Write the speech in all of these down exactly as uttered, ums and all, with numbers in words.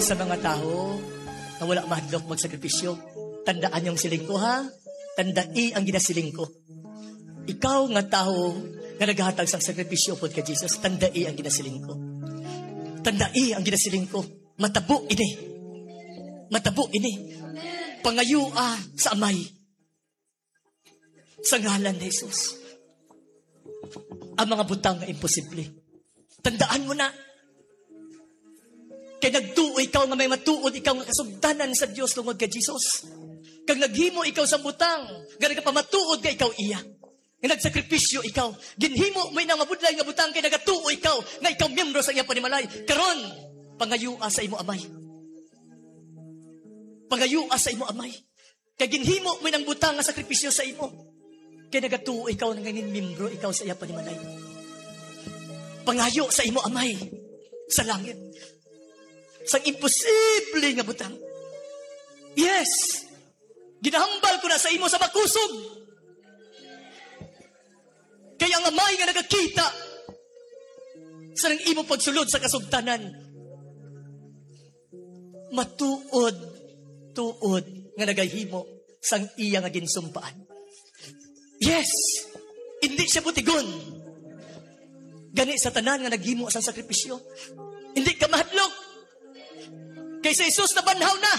Sa mga tao na wala mahadlok magsakripisyo, tandaan yung siling ko, ha? Tandai ang ginasiling ko. Ikaw nga tao nga naghatag sa sakripisyo pod kay Jesus, tandai ang ginasiling ko. Tandai ang ginasiling ko. Matabo ini. Matabo ini. Pangayua sa amay. Sa ngalan ni Jesus. Ang mga butang nga imposible. Tandaan mo na. Kaya nagtuo ikaw nga may matuod, ikaw nga kasugdanan sa Diyos tungod kay Jesus. Kag naghimo ikaw sa butang, gani ka pa matuod ka ikaw iya. Nga nagsakripisyo ikaw. Ginhimo may nang mabudlay nga butang kay nagatuo ikaw nga ikaw miyembro sa iya panimalay. Karon, pangayua sa imo amay. Pangayua sa imo amay. Kay ginhimo may nang butang nga sakripisyo sa imo. Kay nagatuo ikaw nga ngin miyembro ikaw sa iya panimalay. Pangayo sa imo amay sa langit. Sang imposible nga butang. Yes! Ginahambal ko na sa imo sa makusog. Kaya ang amay nga nagakita sa nang imo pagsulod sa kasugtanan. Matuod, tuod nga nagahimo sang iya nga ginsumpaan. Yes! Hindi siya butigon. Gani sa tanan nga naghimo sa sakripisyo. Hindi ka mahadlok. Kay sa Jesus na banhaw na.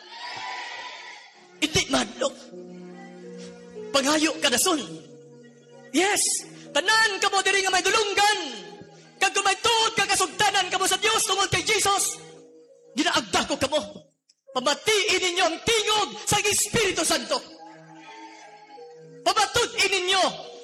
Hindi mahadlok. Panghayo ka nasun. Yes. Tanan ka mo diri nga may dulunggan. Kag kung may tuod ka kasugdanan ka mo sa Dios tungod kay Jesus. Ginaagda ko ka mo. Pamatiin ninyo ang tingog sa Espiritu Santo. Pamatud-in ninyo